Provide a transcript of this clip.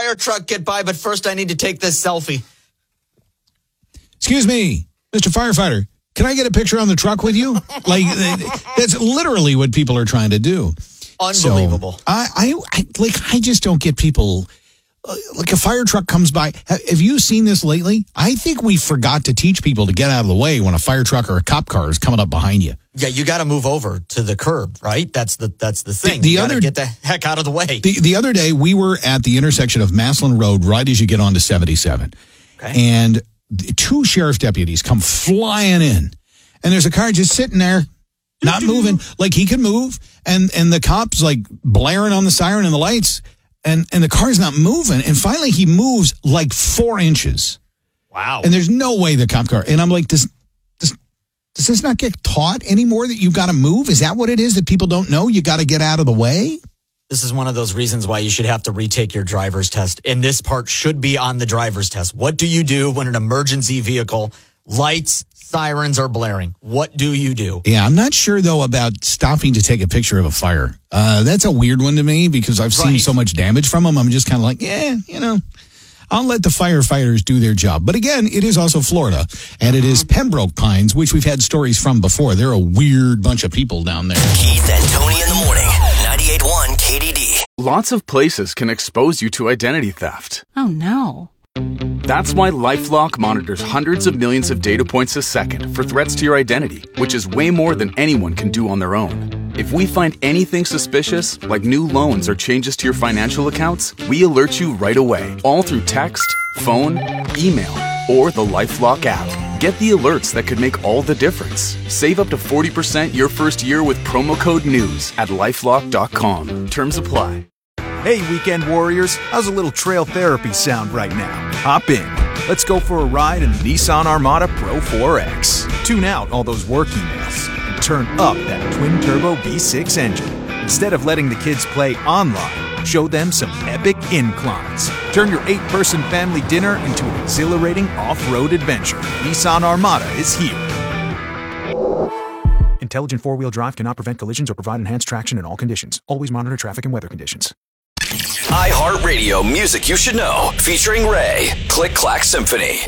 fire truck get by, but first I need to take this selfie. Excuse me, Mr. Firefighter, can I get a picture on the truck with you? Like, that's literally what people are trying to do. Unbelievable. So, I just don't get people. Like a fire truck comes by. Have you seen this lately? I think we forgot to teach people to get out of the way when a fire truck or a cop car is coming up behind you. Yeah, you got to move over to the curb, right? That's the thing. You got to get the heck out of the way. The other day, we were at the intersection of Maslin Road, right as you get onto 77. Okay. And two sheriff's deputies come flying in. And there's a car just sitting there, not moving. Like he could move. And the cop's like blaring on the siren and the lights. And the car's not moving. And finally, he moves like 4 inches. Wow. And there's no way the cop car. And I'm like, does this not get taught anymore that you've got to move? Is that what it is that people don't know? You got to get out of the way? This is one of those reasons why you should have to retake your driver's test. And this part should be on the driver's test. What do you do when an emergency vehicle, lights, sirens are blaring? What do you do? Yeah, I'm not sure, though, about stopping to take a picture of a fire. That's a weird one to me because I've seen so much damage from them. I'm just kind of like, I'll let the firefighters do their job. But again, it is also Florida, and it is Pembroke Pines, which we've had stories from before. They're a weird bunch of people down there. Keith and Tony in the morning, 98.1 KDD. Lots of places can expose you to identity theft. Oh, no. That's why LifeLock monitors hundreds of millions of data points a second for threats to your identity, which is way more than anyone can do on their own. If we find anything suspicious, like new loans or changes to your financial accounts, we alert you right away, all through text, phone, email, or the LifeLock app. Get the alerts that could make all the difference. Save up to 40% your first year with promo code NEWS at LifeLock.com. Terms apply. Hey, weekend warriors, how's a little trail therapy sound right now? Hop in. Let's go for a ride in the Nissan Armada Pro 4X. Tune out all those work emails and turn up that twin-turbo V6 engine. Instead of letting the kids play online, show them some epic inclines. Turn your 8-person family dinner into an exhilarating off-road adventure. Nissan Armada is here. Intelligent four-wheel drive cannot prevent collisions or provide enhanced traction in all conditions. Always monitor traffic and weather conditions. iHeartRadio Music You Should Know, featuring Ray. Click Clack Symphony.